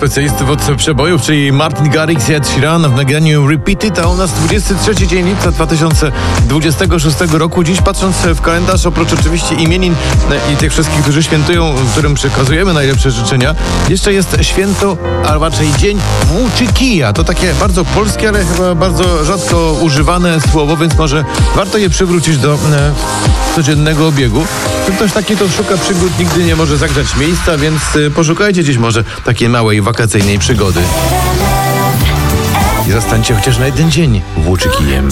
specjalistów od przebojów, czyli Martin Garrix i Ed Sheeran w nagraniu Repeat It, a u nas 23 dzień lipca 2026 roku. Dziś, patrząc w kalendarz, oprócz oczywiście imienin i tych wszystkich, którzy świętują, którym przekazujemy najlepsze życzenia, jeszcze jest święto, a raczej dzień włóczykija. To takie bardzo polskie, ale chyba bardzo rzadko używane słowo, więc może warto je przywrócić do codziennego obiegu. Ktoś taki to szuka przygód, nigdy nie może zagrzać miejsca, więc poszukajcie gdzieś może takiej małej wakacyjnej przygody. I zostańcie chociaż na jeden dzień włóczykijem.